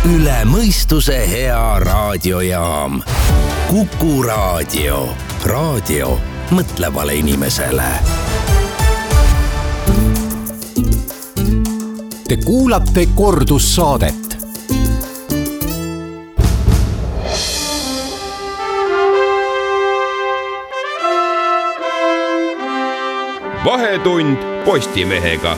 üle mõistuse hea raadiojaam. Kuku raadio. Raadio mõtlevale inimesele. Te kuulate kordussaadet. Vahetund Postimehega.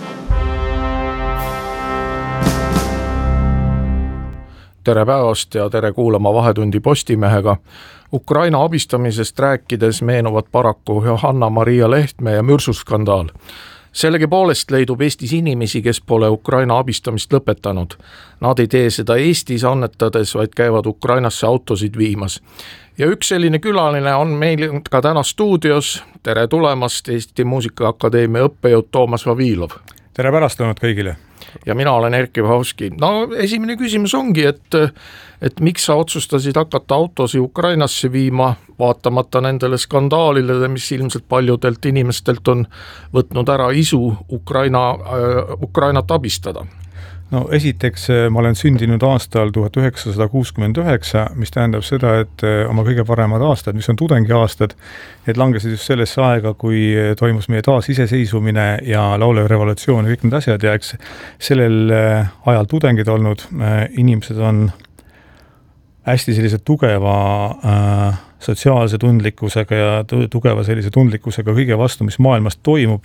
Tere päevast ja tere kuulama Vahetundi Postimehega. Ukraina abistamisest rääkides meenuvad paraku Johanna-Maria Lehtme ja mürsuskandaal. Sellegipoolest leidub Eestis inimesi, kes pole Ukraina abistamist lõpetanud. Nad ei tee seda Eestis annetades, vaid käivad Ukrainasse autosid viimas. Ja üks selline külaline on meil ka täna stuudios. Tere tulemast, Eesti Muusikaakadeemia õppejõud Toomas Vavilov. Tere pärastlõunat kõigile. Ja mina olen Erkki Vahovski. No esimene küsimus ongi, et miks sa otsustasid hakata autosi Ukrainasse viima, vaatamata nendele skandaalidele, mis ilmselt paljudelt inimestelt on võtnud ära isu Ukrainat abistada? No esiteks ma olen sündinud aastal 1969, mis tähendab seda, et oma kõige paremad aastad, mis on tudengi aastad, need langesid just sellesse aega, kui toimus meie taasiseseisvumine ja laulev revolutsioon ja kõik need asjad ja eks sellel ajal tudengid olnud inimesed on hästi sellise tugeva sotsiaalse tundlikkusega ja tugeva sellise tundlikkusega kõige vastu, mis maailmas toimub.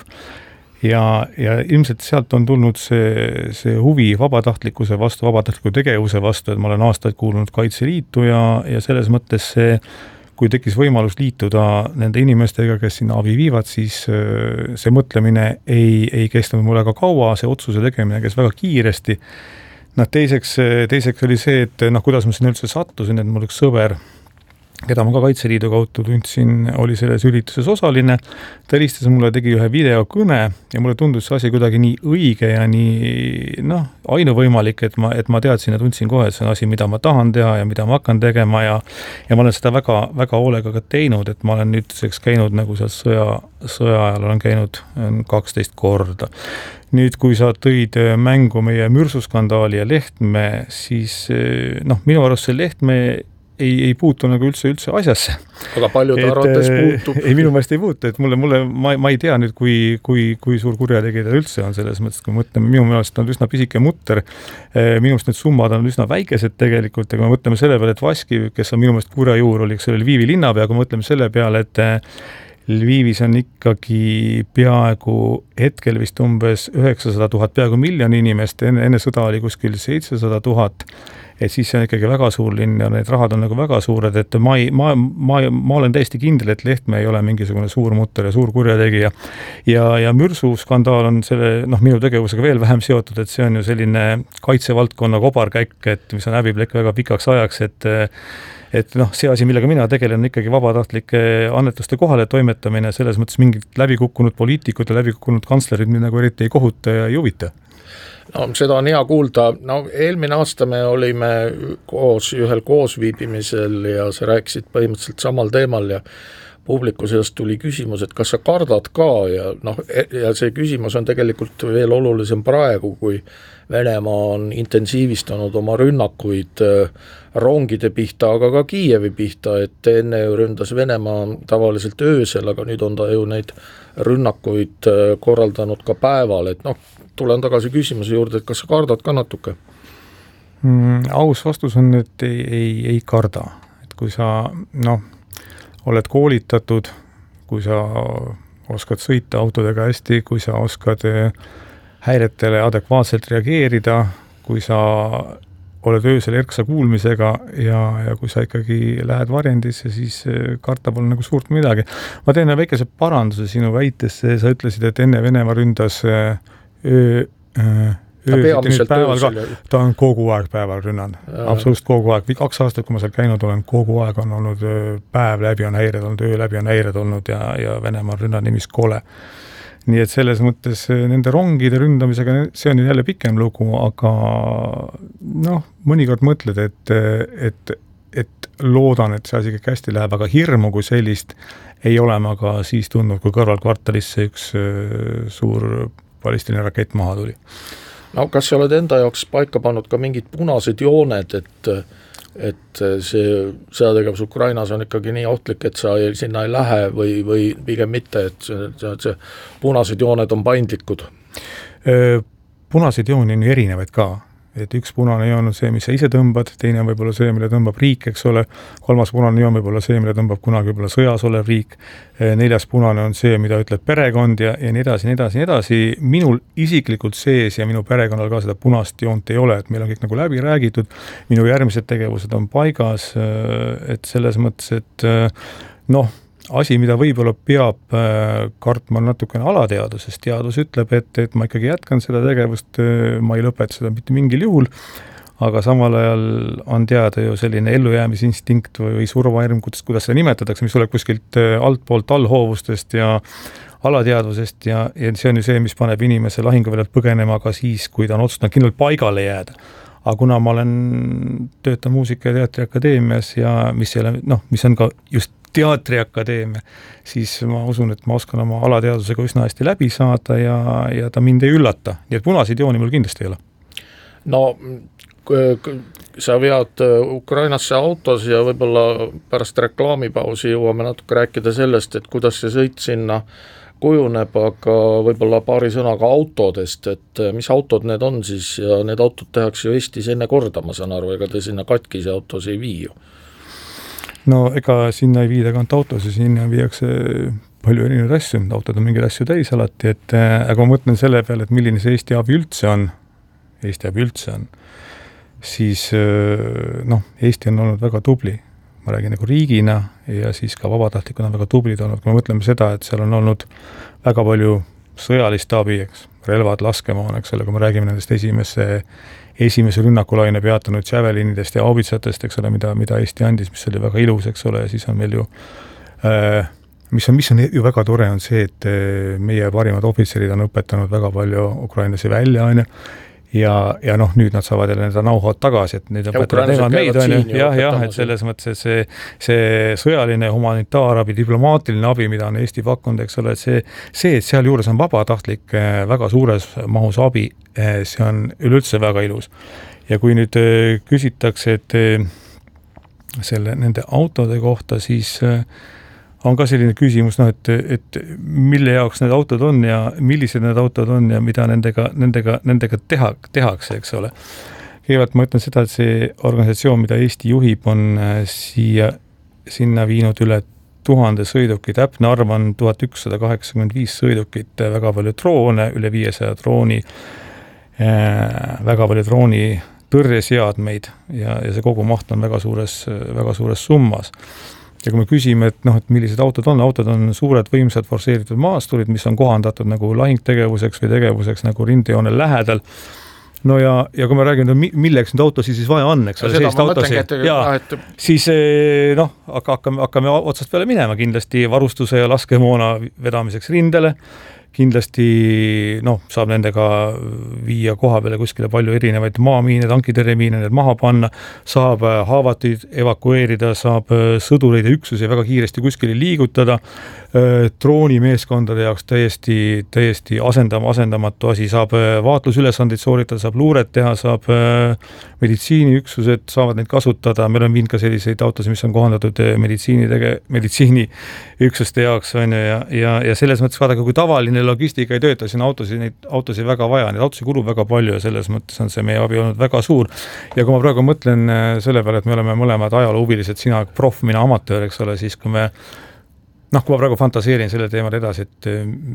Ja ilmselt sealt on tulnud see huvi vabatahtlikkuse vastu, vabatahtliku tegevuse vastu, et ma olen aastaid kuulunud Kaitseliitu ja selles mõttes kui tekkis võimalus liituda nende inimestega, kes sinna abi viivad, siis see mõtlemine ei kestnud mulle ka kaua, see otsuse tegemine käis väga kiiresti. Teiseks oli see, et kuidas ma sinna üldse sattusin, et mul üks sõber, keda ma ka Kaitseliidu kaudu tundsin, oli selles ürituses osaline. Ta helistas mulle, tegi ühe videokõne ja mulle tundus see asi kuidagi nii õige ja nii ainuvõimalik, et ma teadsin ja tundsin kohe, et see on asi, mida ma tahan teha ja mida ma hakkan tegema ja ma olen seda väga, väga hoolega ka teinud, et ma olen nüüdseks käinud nagu seal sõja ajal olen käinud 12 korda. Nüüd, kui sa tõid mängu meie mürsuskandaali ja Lehtme, siis minu arust see Lehtme ei puutu nagu üldse asjasse. Aga palju ta arvates puutub? Ei, minu meelest ei puutu, et ma ei tea nüüd, kui suur kurjategi ta üldse on selles mõttes, kui mõtleme, minu meelest on üsna pisike mutter, minu meelest need summad on üsna väikesed tegelikult, ja kui me mõtleme selle peale, et Vaskiv, kes on minu meelest kurja juur, oli Lvivi linnapea, kui me mõtleme selle peale, et Lvivis on ikkagi peaaegu hetkel vist umbes 900 000, peaaegu miljon inimest, enne sõda oli kuskil 700 000, et siis see on ikkagi väga suur linn ja need rahad on nagu väga suured, et ma olen täiesti kindel, et Lehtme ei ole mingisugune suur mutter ja suur kurjategija. Ja mürsuskandaal on selle, minu tegevusega veel vähem seotud, et see on ju selline kaitsevaldkonna kobarkäik, et mis on häbiplekk väga pikaks ajaks, et see asi, millega mina tegelen, on ikkagi vabatahtlike annetuste kohale toimetamine, selles mõttes mingid läbikukkunud poliitikud ja läbikukkunud kantslerid mind nagu eriti ei kohuta ja ei huvita. Seda on hea kuulda. Eelmine aasta me olime ühel koosviibimisel ja sa rääkisid põhimõtteliselt samal teemal ja publiku seast tuli küsimus, et kas sa kardad ka ja see küsimus on tegelikult veel olulisem praegu, kui Venemaa on intensiivistanud oma rünnakuid rongide pihta, aga ka Kiievi pihta, et enne ju ründas Venemaa tavaliselt öösel, aga nüüd on ta ju neid rünnakuid korraldanud ka päeval, et tulen tagasi küsimuse juurde, et kas sa kardad ka natuke? Aus vastus on, et ei karda. Et kui sa oled koolitatud, kui sa oskad sõita autodega hästi, kui sa oskad häiretele adekvaatselt reageerida, kui sa oled öösel erksa kuulmisega ja kui sa ikkagi lähed varjendisse, siis karta pole nagu suurt midagi. Ma teen väikese paranduse sinu väitesse, sa ütlesid, et enne Venemaa ründas ta on kogu aeg päeval rünnan. Absoluutselt kogu aeg. 2 aastat, kui ma seal käinud olen, kogu aeg on olnud päev läbi on häired olnud, öö läbi on häired olnud ja Venemaa rünnan nimis kole. Nii et selles mõttes nende rongide ründamisega, see on jälle pikem lugu, aga mõnikord mõtled, et loodan, et see asi kõik hästi läheb, aga hirmu kui sellist ei ole ma ka siis tundnud, kui kõrvalkvartalisse üks suur ballistiline rakett maha tuli. No kas sa oled enda jaoks paika pannud ka mingid punased jooned, et see sõjategevus Ukrainas on ikkagi nii ohtlik, et sa sinna ei lähe või pigem mitte, et see punased jooned on paindlikud? Punaseid jooni on ju erinevaid ka. Et üks punane joon on see, mis sa ise tõmbad, teine on võib-olla see, mille tõmbab riik, eks ole, kolmas punane joon võib-olla see, mille tõmbab kunagi võib-olla sõjas olev riik, neljas punane on see, mida ütleb perekond ja nii edasi, nii edasi, nii edasi. Minul isiklikult sees ja minu perekonnal ka seda punast joont ei ole, et meil on kõik nagu läbi räägitud, minu järgmised tegevused on paigas, et selles mõttes, et asi, mida võib-olla peab kartma natukene alateadusest. Teadus ütleb, et ma ikkagi jätkan seda tegevust, ma ei lõpeta seda mitte mingil juhul, aga samal ajal on teada ju selline ellujäämisinstinkt või survahirm, kuidas seda nimetatakse, mis tuleb kuskilt altpoolt allhoovustest ja alateadvusest ja see on ju see, mis paneb inimese lahinguväljalt põgenema ka siis, kui ta on otsustanud kindlalt paigale jääda. Aga kuna ma töötan muusika- ja teatriakadeemias ja mis on ka just teatriakadeemia, siis ma usun, et ma oskan oma alateadusega üsna hästi läbi saada ja ta mind ei üllata. Nii et punaseid jooni mul kindlasti ei ole. No, sa vead Ukrainasse autos ja võib-olla pärast reklaamipausi jõuame natuke rääkida sellest, et kuidas see sõit sinna kujuneb, aga võib-olla paari sõnaga autodest, et mis autod need on siis ja need autod tehakse ju Eestis enne korda, ma saan aru, ega te sinna katkise autos ei vii ju. No ega sinna ei viida kant autos ja sinna viiakse palju erinevaid asju, autod on mingeid asju täis alati, aga ma mõtlen selle peale, et milline see Eesti abi üldse on, siis Eesti on olnud väga tubli, ma räägin nagu riigina ja siis ka vabatahtlikuna väga tublid olnud, kui me mõtleme seda, et seal on olnud väga palju sõjalist abi, eks, relvad, laskemoon, eks ole, kui me räägime nendest esimese rünnakulaine peatanud Javelinidest ja haubitsatest, eks ole, mida Eesti andis, mis oli väga ilus, eks ole, ja siis on meil ju, mis on ju väga tore, on see, et meie parimad ohvitserid on õpetanud väga palju ukrainlasi välja, ja nüüd nad saavad jälle nende nauhad tagasi, et neid õpetavad meid, et selles mõttes, et see sõjaline humanitaarabi, diplomaatiline abi, mida on Eesti pakkunud, eks ole, et see, et seal juures on vabatahtlik väga suures mahus abi, see on üleüldse väga ilus. Ja kui nüüd küsitakse, et nende autode kohta, siis on ka selline küsimus, et mille jaoks need autod on ja millised need autod on ja mida nendega tehakse, eks ole. Kõigepealt ma ütlen seda, et see organisatsioon, mida Eesti juhib, on sinna viinud üle 1000 sõiduki, täpne arv on 1185 sõidukit, väga palju droone, üle 500 drooni, väga palju drooni tõrjeseadmeid ja see kogu maht on väga suures summas. Ja kui me küsime, et millised autod on suured, võimsad, forseeritud maasturid, mis on kohandatud nagu lahingtegevuseks või tegevuseks nagu rindejoonel lähedal. No ja kui me räägime, milleks nüüd autosid siis vaja on, eks ole, siis hakkame otsast peale minema kindlasti varustuse ja laskemoona vedamiseks rindele, kindlasti saab nendega viia koha peale kuskile palju erinevaid maamiine, tankiterremiine, need maha panna, saab haavatuid evakueerida, saab sõdureid ja üksusi väga kiiresti kuskile liigutada, droonimeeskondade jaoks täiesti asendamatu asi, saab vaatlusülesandeid sooritada, saab luuret teha, saab meditsiiniüksused saavad neid kasutada, meil on viinud ka selliseid autosid, mis on kohandatud meditsiiniüksuste jaoks ja selles mõttes vaadake, kui tavaline logistika ei tööta, siin autosid väga vaja, neid autosid kulub väga palju ja selles mõttes on see meie abi olnud väga suur. Ja kui ma praegu mõtlen selle peale, et me oleme mõlemad ajaloohuvilised, sina proff, mina amatöör, eks ole, siis kui ma praegu fantaseerin selle teemal edasi, et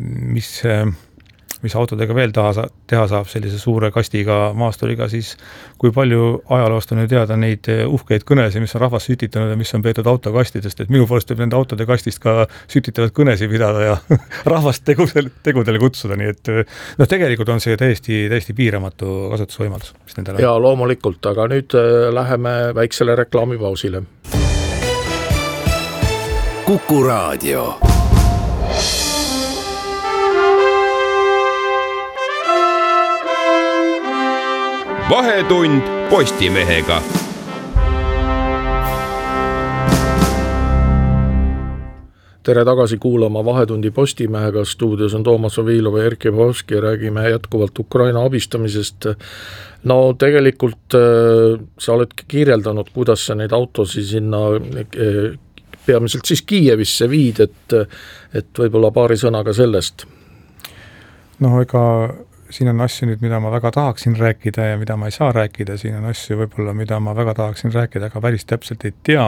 mis autodega veel teha saab sellise suure kastiga maasturiga, siis kui palju ajaloost on ju teada neid uhkeid kõnesi, mis on rahvas sütitanud ja mis on peetud autokastidest, et minu poolest võib nende autode kastist ka sütitavad kõnesi pidada ja rahvast tegudele kutsuda, nii et tegelikult on see täiesti piiramatu kasutusvõimalus. Ja loomulikult, aga nüüd läheme väiksele reklaamipausile. Kuku Raadio. Vahetund Postimehega. tere tagasi kuulama Vahetundi Postimehega, stuudios on Toomas Ovilov ja Erkki Pahovski, räägime jätkuvalt Ukraina abistamisest. No tegelikult sa oled kirjeldanud, kuidas sa neid autosid sinna peamiselt siis Kiievisse viid, et võib-olla paari sõnaga sellest. No ega siin on asju nüüd, mida ma väga tahaksin rääkida ja mida ma ei saa rääkida, siin on asju võib-olla, mida ma väga tahaksin rääkida, aga päris täpselt ei tea,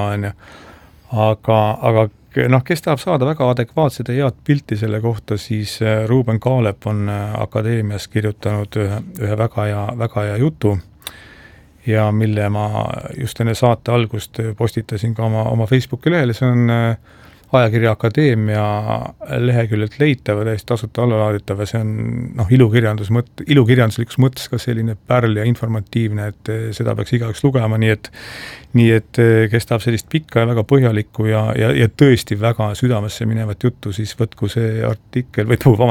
aga kes tahab saada väga adekvaatset ja head pilti selle kohta, siis Ruuben Kaalep on Akadeemias kirjutanud ühe väga hea jutu ja mille ma just enne saate algust postitasin ka oma Facebooki lehele, see on ajakirja Akadeemia leheküljelt leitav ja täiesti tasuta allalaaditav ja see on ilukirjanduslikus mõttes ka selline pärl ja informatiivne, et seda peaks igaüks lugema, nii et kes tahab sellist pikka ja väga põhjalikku ja tõesti väga südamesse minevat juttu, siis võtku see artikkel,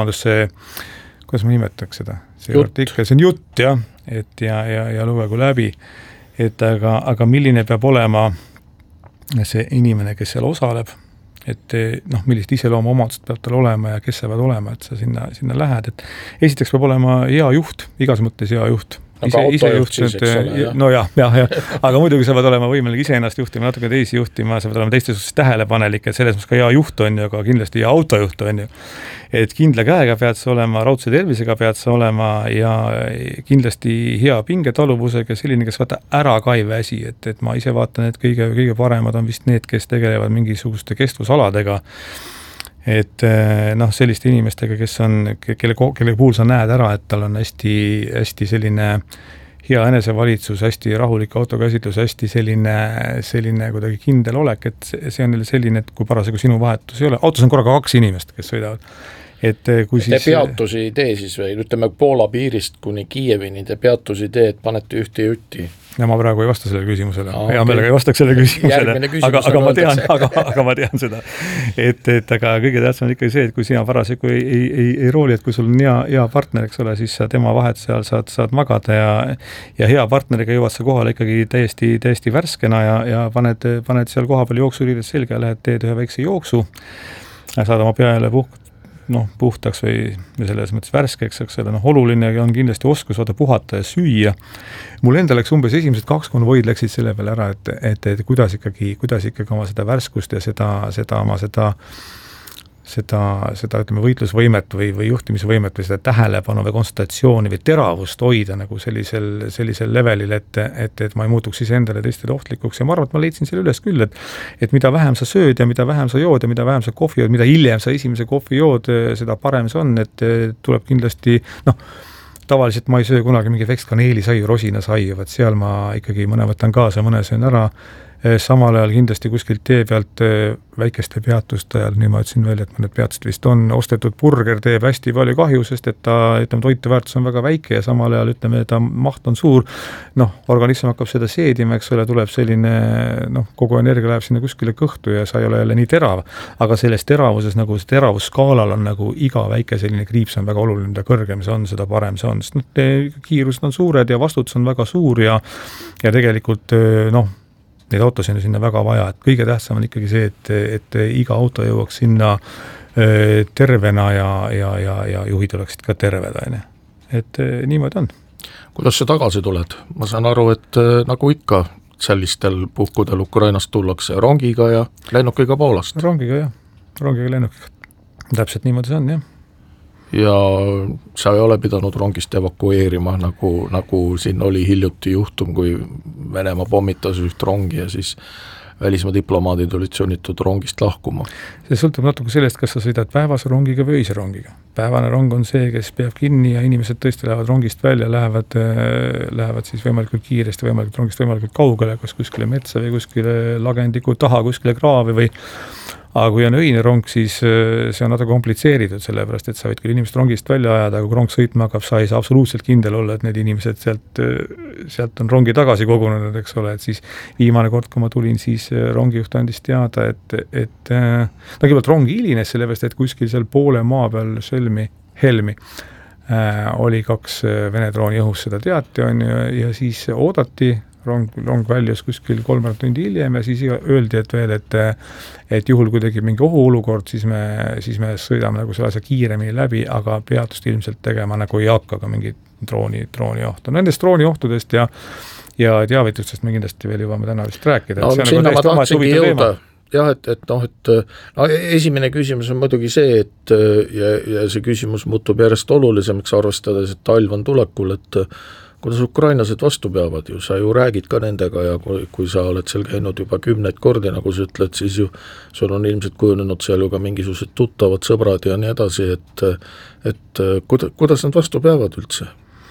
kuidas ma nimetaks seda? See artikkel, see on jutt, jah, ja lugegu läbi, aga milline peab olema see inimene, kes seal osaleb, et millist iseloomuomadust peab tal olema ja kes sa pead olema, et sa sinna lähed, et esiteks peab olema hea juht, igas mõttes hea juht. Aga autojuht siis, eks ole, jah? No jah, aga muidugi sa pead olema võimalik iseennast juhtima, natuke teisi juhtima, sa pead olema teiste suhtes tähelepanelik, et selles mõttes ka hea juht on ju, aga kindlasti hea autojuht on ju. Et kindla käega pead sa olema, raudse tervisega pead sa olema ja kindlasti hea pingetaluvusega, selline, kes vaata ära ka ei väsi, et ma ise vaatan, et kõige paremad on vist need, kes tegelevad mingisuguste kestvusaladega, et selliste inimestega, kelle puhul sa näed ära, et tal on hästi selline hea enesevalitsus, hästi rahulik autokäsitlus, hästi selline kuidagi kindel olek, et see on neile selline, et kui parasjagu sinu vahetus ei ole, autos on korraga 2 inimest, kes sõidavad. Te peatusi ei tee siis või, ütleme Poola piirist kuni Kiievini, te peatusi ei tee, et panete ühte jutti? Ja ma praegu ei vasta selle küsimusele. Hea meelega ei vastaks selle küsimusele, aga ma tean seda. Aga kõige tähtsam on ikkagi see, et kui sina parasjagu ei rooli, et kui sul on hea partner, eks ole, siis sa tema vahet seal saad magada ja hea partneriga jõuad sa kohale ikkagi täiesti värskena ja paned seal koha peal jooksuriides selga ja lähed teed ühe väikse jooksu ja saad oma pea jälle puhtaks või selles mõttes värskeks, eks ole, oluline on kindlasti oskus puhata ja süüa. Mul enda läks umbes esimesed 2 konvoid läksid selle peale ära, et kuidas ikkagi oma seda värskust ja seda ütleme võitlusvõimet või juhtimisvõimet või seda tähelepanu või konsultatsiooni või teravust hoida nagu sellisel levelil, et ma ei muutuks iseendale teistele ohtlikuks ja ma arvan, et ma leidsin selle üles küll, et mida vähem sa sööd ja mida vähem sa jood ja mida vähem sa kohvi jood, mida hiljem sa esimese kohvi jood, seda parem see on, et tuleb kindlasti, tavaliselt ma ei söö kunagi mingi väikest kaneelisaiu, rosinasaiu, et seal ma ikkagi mõne võtan kaasa, mõne söön ära, samal ajal kindlasti kuskilt tee pealt väikeste peatuste ajal, nii ma ütlesin välja, et mõned peatused vist on, ostetud burger teeb hästi palju kahju, sest et ta, toiteväärtus on väga väike ja samal ajal, ta maht on suur, organism hakkab seda seedima, eks ole, tuleb selline, kogu energia läheb sinna kuskile kõhtu ja sa ei ole jälle nii terav, aga selles teravuses, nagu see teravusskaalal on nagu iga väike selline kriips on väga oluline, mida kõrgem see on, seda parem see on, sest kiirused on suured ja vastutus on väga suur ja tegelikult, neid autosid on sinna väga vaja, et kõige tähtsam on ikkagi see, et iga auto jõuaks sinna tervena ja juhid oleksid ka terved, et niimoodi on. Kuidas sa tagasi tuled? Ma saan aru, et nagu ikka sellistel puhkudel Ukrainast tullakse rongiga ja lennukiga Poolast. Rongiga lennukiga. Täpselt niimoodi see on, jah. Ja sa ei ole pidanud rongist evakueerima, nagu siin oli hiljuti juhtum, kui Venemaa pommitas üht rongi ja siis välismaa diplomaadid olid sunnitud rongist lahkuma. See sõltub natuke sellest, kas sa sõidad päevase rongiga või öise rongiga. Päevane rong on see, kes peab kinni ja inimesed tõesti lähevad rongist välja, lähevad siis võimalikult kiiresti, rongist võimalikult kaugele, kas kuskile metsa või kuskile lagendiku taha, kuskile kraavi või aga kui on öine rong, siis see on natuke komplitseeritud, sellepärast, et sa võid küll inimesed rongist välja ajada, aga kui rong sõitma hakkab, sa ei saa absoluutselt kindel olla, et need inimesed sealt on rongi tagasi kogunenud, eks ole, et siis viimane kord, kui ma tulin, siis rongijuht andis teada, et kõigepealt rong hilines, sellepärast, et kuskil seal poole maa peal Helmi oli 2 Vene drooni õhus, seda teati on ja siis oodati, rong väljus kuskil 3 tundi hiljem ja siis öeldi, et veel, et juhul kui tekib mingi ohuolukord, siis me sõidame nagu selle asja kiiremini läbi, aga peatust ilmselt tegema nagu ei hakka ka mingit drooniohtu. Nendest drooniohtudest ja teavitustest me kindlasti veel jõuame täna vist rääkida. No, sinna ma tahtsingi jõuda. Jah, esimene küsimus on muidugi see, et ja see küsimus muutub järjest olulisemaks, arvestades, et talv on tulekul, et kuidas ukrainlased vastu peavad ju, sa ju räägid ka nendega ja kui sa oled seal käinud juba 10 kordi, nagu sa ütled, siis ju sul on ilmselt kujunenud seal ju ka mingisugused tuttavad sõbrad ja nii edasi, et kuidas nad vastu peavad üldse?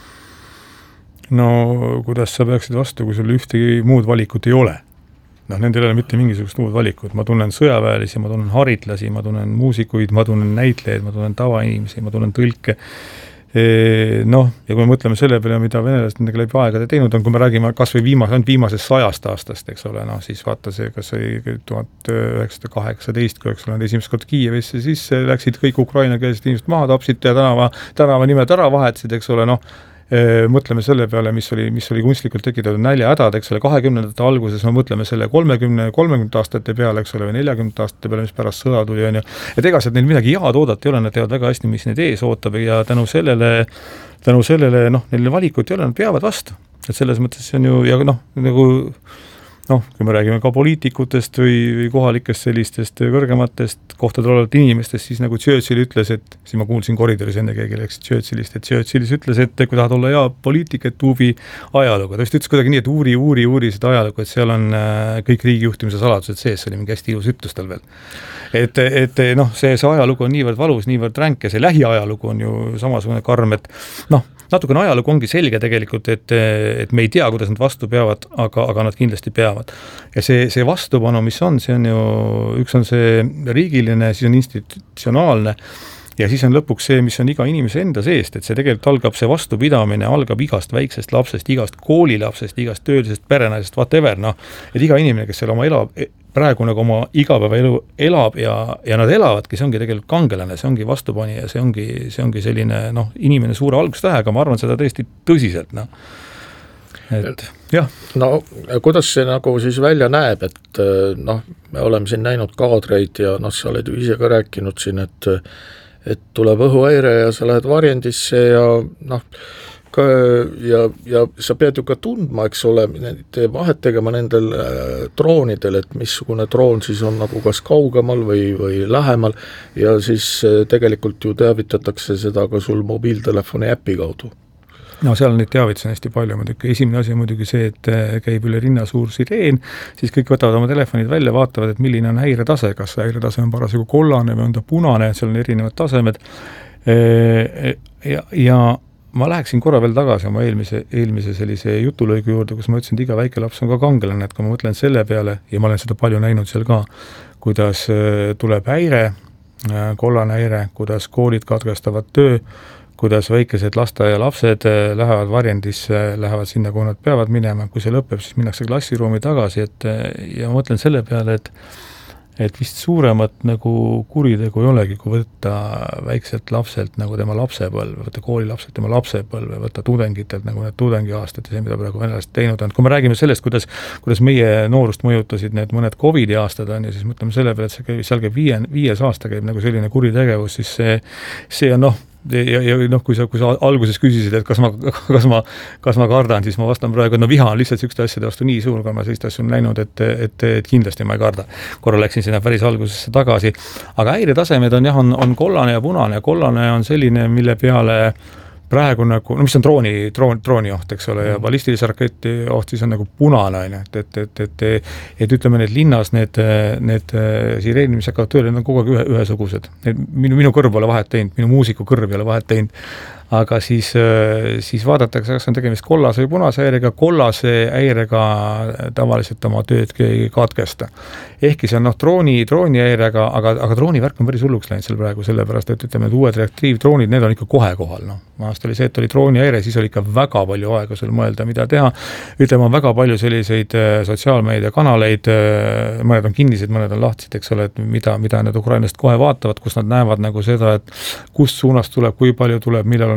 No kuidas sa peaksid vastu, kui sul ühtegi muud valikut ei ole? Nendel ei ole mitte mingisugust muud valikut, ma tunnen sõjaväelisi, ma tunnen haritlasi, ma tunnen muusikuid, ma tunnen näitlejaid, ma tunnen tavainimesi, ma tunnen tõlke. Ja kui me mõtleme selle peale, mida venelased nendega läbi aegade teinud on, kui me räägime kas või viimasest 100 aastast, eks ole, siis vaata see, kas oli 1918, kui oleks olnud esimest kord Kiievisse, siis läksid kõik ukrainakeelsed inimesed maha, tapsid ja tänava nimed ära vahetasid, eks ole, mõtleme selle peale, mis oli kunstlikult tekitatud näljahädad, eks ole, 20. alguses, mõtleme selle 30 aastate peale, eks ole, või 40 aastate peale, mis pärast sõda tuli, on ju. Et ega sealt neil midagi head oodata ei ole, nad teavad väga hästi, mis neid ees ootab ja tänu sellele, neil valikut ei ole, nad peavad vastu. Et selles mõttes see on ju, ja kui me räägime ka poliitikutest või kohalikest sellistest kõrgematest kohtadel olevat inimestest, siis nagu Churchill ütles, et siis ma kuulsin koridoris enne keegi läks Churchillist, et Churchillis ütles, et kui tahad olla hea poliitik, et uuri ajalugu. Ta vist ütles kuidagi nii, et uuri seda ajalugu, et seal on kõik riigijuhtimise saladused sees, see oli mingi hästi ilus ütlus tal veel. Et see ajalugu on niivõrd valus, niivõrd ränk ja see lähiajalugu on ju samasugune karm, et natukene ajalugu ongi selge tegelikult, et me ei tea, kuidas nad vastu peavad, aga nad kindlasti peavad. Ja see vastupanu, mis on, see on ju, üks on see riigiline, siis on institutsionaalne ja siis on lõpuks see, mis on iga inimese enda seest, et see tegelikult algab, see vastupidamine algab igast väiksest lapsest, igast koolilapsest, igast töölisest perenaisest, whatever, et iga inimene, kes seal praegu nagu oma igapäevaelu elab ja nad elavadki, see ongi tegelikult kangelane, see ongi vastupani ja see ongi selline inimene suure algustähega, ma arvan seda tõesti tõsiselt. Et jah. No kuidas see nagu siis välja näeb, et me oleme siin näinud kaadreid ja sa oled ju ise ka rääkinud siin, et tuleb õhuhäire ja sa lähed varjendisse ja sa pead ju ka tundma, eks ole, vahet tegema nendel droonidel, et missugune droon siis on nagu kas kaugemal või lähemal ja siis tegelikult ju teavitatakse seda ka sul mobiiltelefoni äpi kaudu. Seal on neid teavitusi hästi palju, esimene asi on muidugi see, et käib üle rinna suur sireen, siis kõik võtavad oma telefonid välja, vaatavad, et milline on häiretase, kas häiretase on parasjagu kollane või on ta punane, seal on erinevad tasemed ja ma läheksin korra veel tagasi oma eelmise sellise jutulõigu juurde, kus ma ütlesin, et iga väike laps on ka kangelane, et kui ma mõtlen selle peale, ja ma olen seda palju näinud seal ka, kuidas tuleb häire, kollane häire, kuidas koolid katkestavad töö, kuidas väikesed lasteaialapsed lähevad varjendisse, lähevad sinna, kuhu nad peavad minema, kui see lõpeb, siis minnakse klassiruumi tagasi, ja ma mõtlen selle peale, et vist suuremat nagu kuritegu ei olegi, kui võtta väikselt lapselt nagu tema lapsepõlve, võtta koolilapselt tema lapsepõlve, võtta tudengitelt nagu need tudengiaastad ja see, mida praegu venelased teinud on. Kui me räägime sellest, kuidas meie noorust mõjutasid need mõned COVID-i aastad on ja siis mõtleme selle peale, et seal käib 5 aasta käib nagu selline kuritegevus, siis see on ja kui sa alguses küsisid, et kas ma kardan, siis ma vastan praegu, et viha on lihtsalt sükste asjade vastu nii suur, kui ma sellist asju on näinud, et kindlasti ma ei karda. Korra läksin sinna päris algusesse tagasi, aga häiretasemed on kollane ja punane ja kollane on selline, mille peale praegu nagu, mis on drooni oht, eks ole, ja ballistilise raketi oht siis on nagu punane, et ütleme, need linnas, need sireenid, mis hakkavad tööle, need on kogu aeg ühesugused. Minu kõrv ei ole vahet teinud, minu muusiku kõrv ei ole vahet teinud, aga siis vaadatakse, kas on tegemist kollase või punase häirega, kollase häirega tavaliselt oma tööd keegi katkesta. Ehkki see on drooni häirega, aga drooni värk on päris hulluks läinud seal praegu, sellepärast, et ütleme, et uued reaktiivdroonid, need on ikka kohe kohal. Maast oli see, et oli drooni häire, siis oli ikka väga palju aega sul mõelda, mida teha. Ütleme, on väga palju selliseid sotsiaalmeediakanaleid, mõned on kinnised, mõned on lahtised, eks ole, et mida need ukrainlased kohe vaatavad, kus nad näevad nagu seda, et kust suunast tuleb, kui palju tuleb, millal on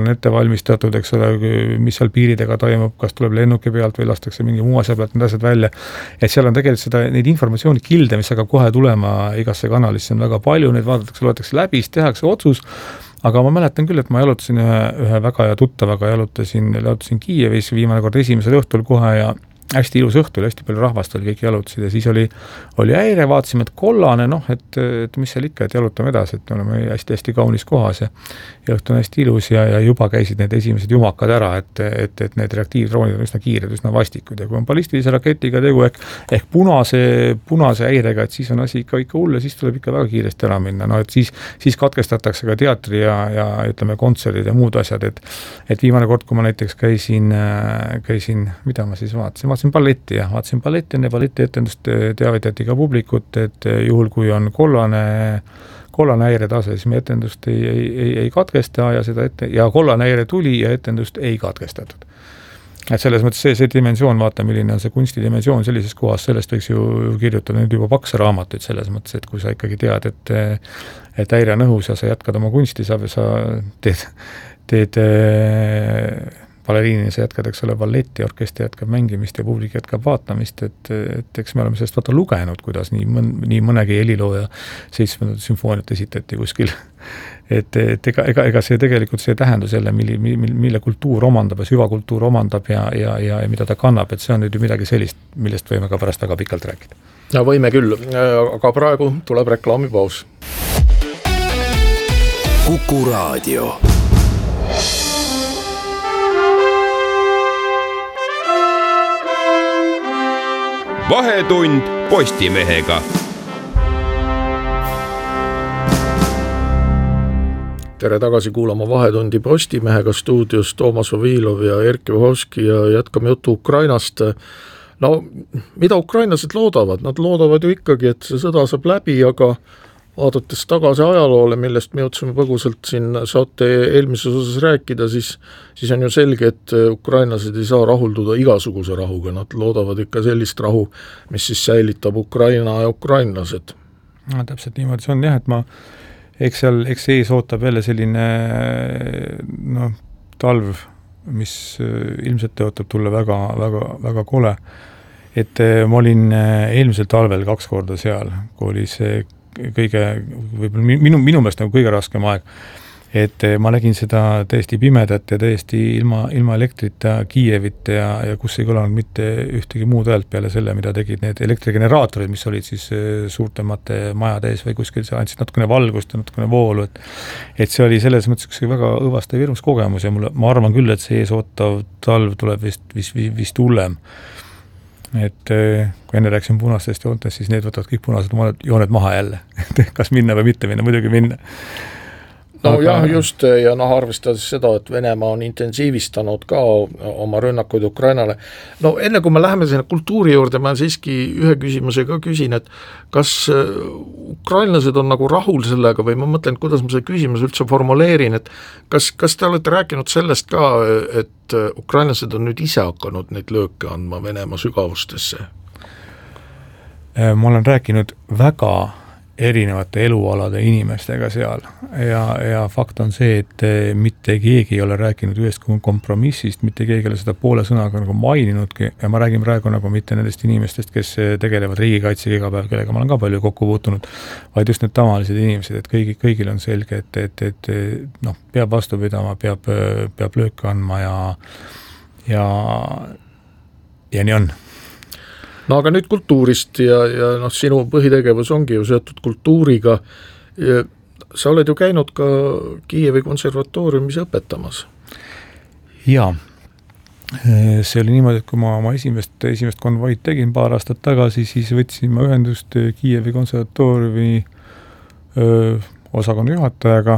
on ette valmistatud, eks ole, mis seal piiridega toimub, kas tuleb lennuki pealt või lastakse mingi muu asja pealt need asjad välja. Et seal on tegelikult seda, neid informatsiooni kilde, mis hakkab kohe tulema igasse kanalisse on väga palju, neid vaadatakse, loetakse läbi, siis tehakse otsus, aga ma mäletan küll, et ma jalutasin ühe väga ja tuttavaga, jalutasin Kiievis viimane kord esimesel õhtul kohe ja hästi ilus õhtul, hästi palju rahvast oli, kõik jalutasid ja siis oli häire, vaatasime, et kollane, et mis seal ikka, et jalutame edasi, et me oleme hästi-hästi kaunis kohas ja õhtu on hästi ilus ja juba käisid need esimesed jumakad ära, et need reaktiivdroonid on üsna kiired, üsna vastikud ja kui on ballistilise raketiga tegu ehk punase häirega, et siis on asi ikka hull ja siis tuleb ikka väga kiiresti ära minna, et siis katkestatakse ka teatri ja ütleme kontserdid ja muud asjad, et viimane kord, kui ma näiteks käisin, mida ma siis vaatasin balletti ja enne balletietendust teavitati ka publikut, et juhul kui on kollane häiretase, siis me etendust ei katkesta ja kollane häire tuli ja etendust ei katkestatud. Et selles mõttes see dimensioon, vaata milline on see kunstidimensioon sellises kohas, sellest võiks ju kirjutada nüüd juba pakse raamatuid selles mõttes, et kui sa ikkagi tead, et häire on õhus ja sa jätkad oma kunsti, sa teed baleriini, sa jätkad, eks ole, balletti, orkester jätkab mängimist ja publik jätkab vaatamist, et eks me oleme sellest vaata lugenud, kuidas nii mõnegi helilooja 7. sümfooniat esitati kuskil. Et ega see tegelikult see tähendus jälle, mille kultuur omandab ja süvakultuur omandab ja mida ta kannab, et see on nüüd ju midagi sellist, millest võime ka pärast väga pikalt rääkida. Ja võime küll, aga praegu tuleb reklaamipaus. Kuku Raadio. Vahetund Postimehega. Tere tagasi kuulama Vahetundi Postimehega, stuudios Toomas Vavilov ja Erkki Vahovski ja jätkame juttu Ukrainast. No, mida ukrainlased loodavad? Nad loodavad ju ikkagi, et see sõda saab läbi, aga vaadates tagasi ajaloole, millest me jõudsime põgusalt siin saate eelmises osas rääkida, siis on ju selge, et ukrainlased ei saa rahulduda igasuguse rahuga. Nad loodavad ikka sellist rahu, mis siis säilitab Ukraina ja ukrainlased. No, täpselt niimoodi see on jah, et eks ees ootab jälle selline talv, mis ilmselt tõotab tulla väga, väga, väga kole. Et ma olin eelmisel talvel 2 korda seal, kui oli see võib-olla minu meelest nagu kõige raskem aeg, et ma nägin seda täiesti pimedat ja täiesti ilma elektrita Kiievit ja kus ei kõlanud mitte ühtegi muud häält peale selle, mida tegid need elektrigeneraatorid, mis olid siis suurtemate majade ees või kuskil, see andsid natukene valgust ja natukene voolu, et see oli selles mõttes väga õvastav ja hirmus kogemus ja ma arvan küll, et see eesootav talv tuleb vist hullem. Et kui enne rääksin punastest joontest, siis need võtavad kõik punased jooned maha jälle. Kas minna või mitte minna, muidugi minna. No jah, just, ja arvestades seda, et Venemaa on intensiivistanud ka oma rünnakuid Ukrainale. No enne kui me läheme sinna kultuuri juurde, ma siiski ühe küsimuse ka küsin, et kas ukrainlased on nagu rahul sellega või ma mõtlen, kuidas ma see küsimus üldse formuleerin, et kas te olete rääkinud sellest ka, et ukrainlased on nüüd ise hakanud neid lööke andma Venemaa sügavustesse? Ma olen rääkinud väga erinevate elualade inimestega seal ja fakt on see, et mitte keegi ei ole rääkinud ühest kompromissist, mitte keegi ei ole seda poole sõnaga nagu maininudki ja ma räägin praegu nagu mitte nendest inimestest, kes tegelevad riigikaitsega iga päev, kellega ma olen ka palju kokku puutunud, vaid just need tavalised inimesed, et kõigil on selge, et peab vastu pidama, peab lööke andma ja nii on. No aga nüüd kultuurist ja sinu põhitegevus ongi ju seotud kultuuriga. Sa oled ju käinud ka Kiievi konservatooriumis õpetamas. Jaa, see oli niimoodi, et kui ma oma esimest konvoid tegin paar aastat tagasi, siis võtsin ma ühendust Kiievi konservatooriumi osakonna juhatajaga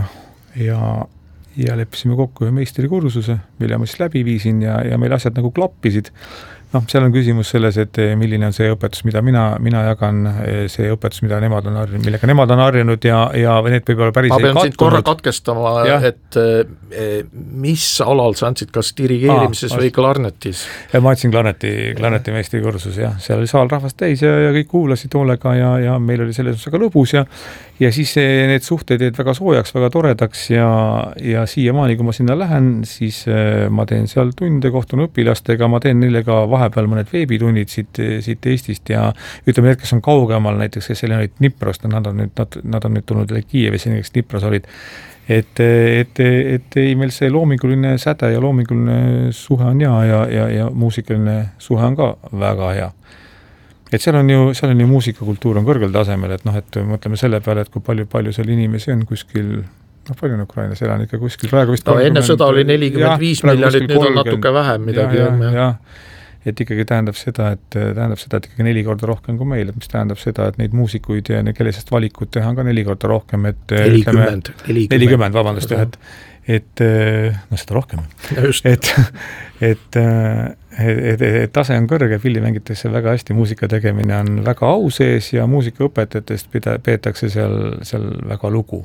ja leppisime kokku ühe meistrikursuse, mille ma siis läbi viisin ja meil asjad nagu klappisid. seal on küsimus selles, et milline on see õpetus, mida mina jagan, see õpetus, mida nemad on harjunud, millega nemad on harjunud ja need võib-olla päris ma pean sind korra katkestama, et mis alal sa andsid, kas dirigeerimises või klarnetis? Ma andsin klarneti meistrikursus, jah, seal oli saal rahvast täis ja kõik kuulasid hoolega ja meil oli selles väga lõbus ja siis need suhted jäid väga soojaks, väga toredaks ja siiamaani, kui ma sinna lähen, siis ma teen seal tunde, kohtun õpilastega, ma teen neile ka vahepeal mõned veebitunnid siit Eestist ja ütleme need, kes on kaugemal, näiteks kes olid Dniprost, nad on nüüd tulnud Kiievis, kes Dnipros olid, et ei meil see loominguline säde ja loominguline suhe on ja muusikaline suhe on ka väga hea. Et seal on ju muusikakultuur on kõrgel tasemel, et et mõtleme selle peale, et kui palju seal inimesi on kuskil, palju on Ukrainas elanikke kuskil praegu vist... enne sõda oli 45 miljonit, nüüd on natuke vähem midagi. Et ikkagi tähendab seda, et ikkagi 4 korda rohkem kui meil, et mis tähendab seda, et neid muusikuid ja kellesest valikut teha on ka 4 korda rohkem, et 40, vabandust, et seda rohkem. Et tase on kõrge, pilli mängitakse väga hästi, muusika tegemine on väga au sees ja muusikaõpetajatest peetakse seal väga lugu.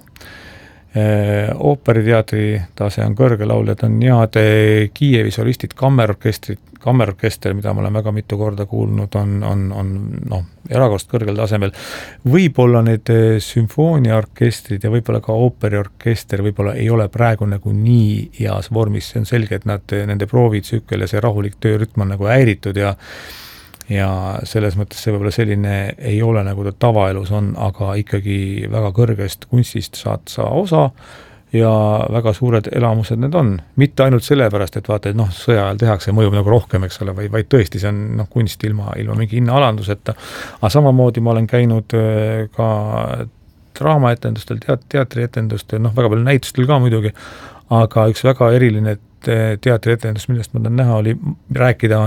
Ooperiteatri tase on kõrge, lauljad on head, Kiievi solistid, kammerorkester, mida ma olen väga mitu korda kuulnud, on erakordselt kõrgel tasemel. Võib-olla need sümfooniaorkestrid ja võib-olla ka ooperiorkester võib-olla ei ole praegu nagu nii heas vormis, see on selge, et nende proovitsükkel ja see rahulik töörütm on nagu häiritud ja selles mõttes see võib-olla selline ei ole nagu ta tavaelus on, aga ikkagi väga kõrgest kunstist saad sa osa ja väga suured elamused need on. Mitte ainult sellepärast, et vaata, et sõja ajal tehakse, mõjub nagu rohkem, eks ole, vaid tõesti see on kunst ilma mingi hinnaalanduseta. Aga samamoodi ma olen käinud ka draamaetendustel, teatrietendustel, väga palju näitustel ka muidugi, aga üks väga eriline teatrietendus, millest ma tahan näha, rääkida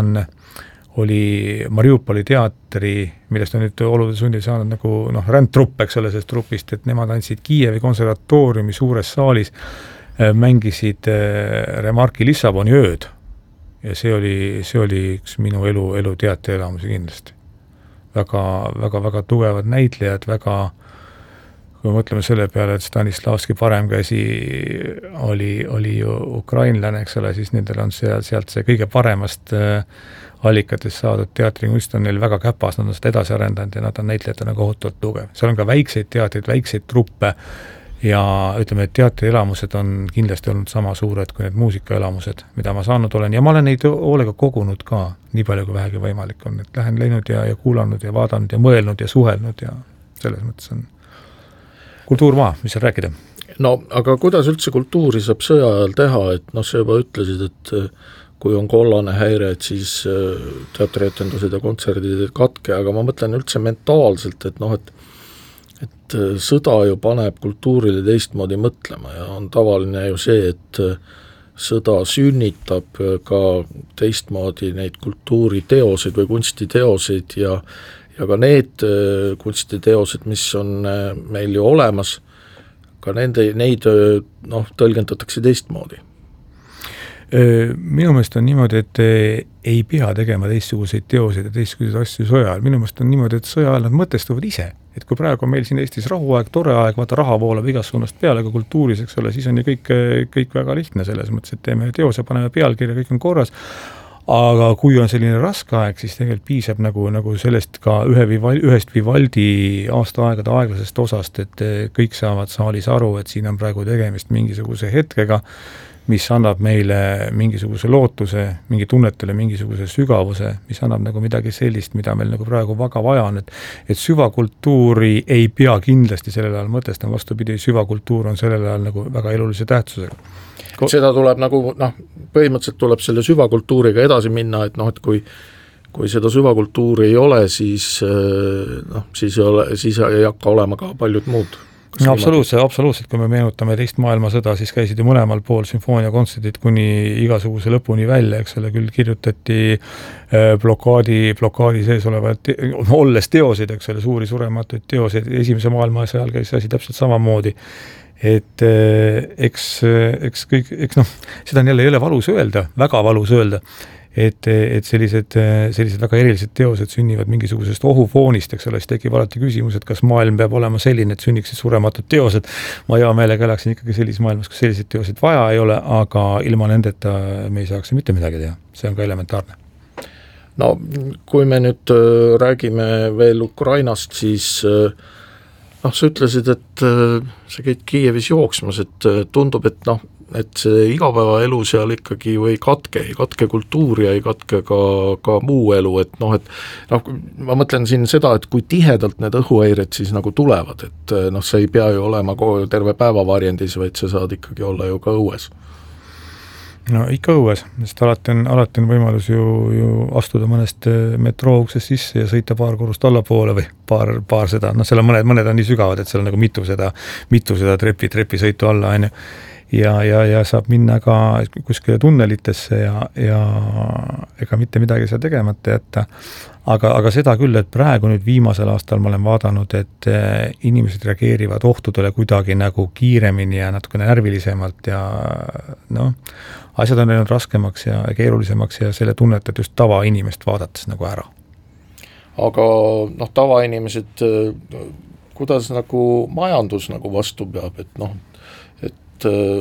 oli Mariupoli teatri, millest on nüüd olude sundil saanud nagu rändtrupp, eks ole, sellest trupist, et nemad andsid Kiievi konservatooriumi suures saalis, mängisid Remarki Lissaboni ööd ja see oli üks minu elu teatrielamusi kindlasti. Väga tugevad näitlejad, kui mõtleme selle peale, et Stanislavski paremkäsi oli ju ukrainlane, eks ole, siis nendel on sealt see kõige paremast allikatest saadud teatrikunst on neil väga käpas, nad on seda edasi arendanud ja nad on näitlejatena kohutavalt tugev. Seal on ka väikseid teatrid, väikseid truppe ja ütleme, et teatrielamused on kindlasti olnud sama suured kui need muusikaelamused, mida ma saanud olen ja ma olen neid hoolega kogunud ka nii palju kui vähegi võimalik on, et lähen läinud ja kuulanud ja vaadanud ja mõelnud ja suhelnud ja selles mõttes on kultuurmaa, mis seal rääkida? No, aga kuidas üldse kultuuri saab sõja ajal teha, et sa juba ütlesid, et kui on kollane häire, et siis teatrietendused ja kontserdid katke, aga ma mõtlen üldse mentaalselt, et sõda ju paneb kultuurile teistmoodi mõtlema ja on tavaline ju see, et sõda sünnitab ka teistmoodi neid kultuuriteoseid või kunstiteoseid ja ka need kunstiteosed, mis on meil ju olemas, ka neid tõlgendatakse teistmoodi. Minu meelest on niimoodi, et ei pea tegema teistsuguseid teoseid ja teistsuguseid asju sõja ajal. Minu meelest on niimoodi, et sõja ajal nad mõtestuvad ise. Et kui praegu on meil siin Eestis rahuaeg, tore aeg, vaata raha voolab igas suunast peale ka kultuuris, eks ole, siis on ju kõik väga lihtne selles mõttes, et teeme teose, paneme pealkirja, kõik on korras. Aga kui on selline raske aeg, siis tegelikult piisab nagu sellest ka ühest Vivaldi aastaaegade aeglasest osast, et kõik saavad saalis aru, et siin on praegu tegemist mingisuguse hetkega, mis annab meile mingisuguse lootuse, mingi tunnetele mingisuguse sügavuse, mis annab nagu midagi sellist, mida meil nagu praegu väga vaja on, et süvakultuuri ei pea kindlasti sellel ajal mõtestama, vastupidi, süvakultuur on sellel ajal nagu väga elulise tähtsusega. Seda tuleb nagu, põhimõtteliselt tuleb selle süvakultuuriga edasi minna, et kui seda süvakultuuri ei ole, siis ei hakka olema ka paljud muud. Absoluutselt, kui me meenutame teist maailmasõda, siis käisid ju mõlemal pool sümfooniakontserdid kuni igasuguse lõpuni välja, eks ole, küll kirjutati blokaadi sees olevat, olles teosid, eks ole, suuri surematuid teosid, esimese maailmasõja ajal käis asi täpselt samamoodi, et eks seda on jälle ei ole valus öelda, väga valus öelda, et sellised väga erilised teosed sünnivad mingisugusest ohufoonist, eks ole, siis tekib alati küsimus, et kas maailm peab olema selline, et sünniksid surematud teosed. Ma hea meelega elaksin ikkagi sellises maailmas, kus selliseid teoseid vaja ei ole, aga ilma nendeta me ei saaks mitte midagi teha. See on ka elementaarne. No kui me nüüd räägime veel Ukrainast, siis sa ütlesid, et sa käid Kiievis jooksmas, et tundub, et see igapäevaelu seal ikkagi või ei katke kultuur ja ei katke ka muu elu, et ma mõtlen siin seda, et kui tihedalt need õhuhäired siis nagu tulevad, et sa ei pea ju olema terve päeva varjendis, vaid sa saad ikkagi olla ju ka õues. No ikka õues, sest alati on võimalus ju astuda mõnest metroouksest sisse ja sõita paar korrust allapoole või paar seda, seal on mõned on nii sügavad, et seal on nagu mitu seda trepisõitu alla, on ju. Ja saab minna ka kuskile tunnelitesse ja ega mitte midagi seal tegemata jätta. Aga seda küll, et praegu nüüd viimasel aastal ma olen vaadanud, et inimesed reageerivad ohtudele kuidagi nagu kiiremini ja natukene närvilisemalt ja asjad on läinud raskemaks ja keerulisemaks ja selle tunnet, et just tavainimest vaadates nagu ära. Aga tavainimesed, kuidas nagu majandus nagu vastu peab, et